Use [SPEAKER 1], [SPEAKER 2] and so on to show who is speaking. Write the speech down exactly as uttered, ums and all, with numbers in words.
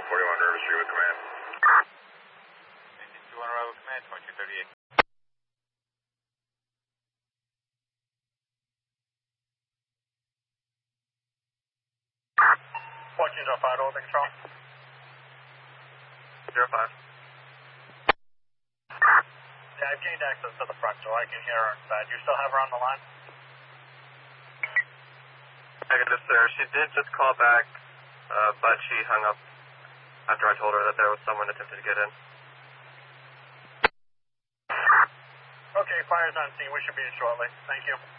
[SPEAKER 1] forty-one River Street with command.
[SPEAKER 2] Engine two one Arrival Command, twenty-two thirty-eight.
[SPEAKER 3] Watching zero five, holding control.
[SPEAKER 1] zero five.
[SPEAKER 3] Yeah, I've gained access to the front door. I can hear her inside. You still have her on the line?
[SPEAKER 1] Negative, sir. She did just call back, uh, but she hung up after I told her that there was someone attempting to get in.
[SPEAKER 3] Okay, fire's on scene. We should be in shortly. Thank you.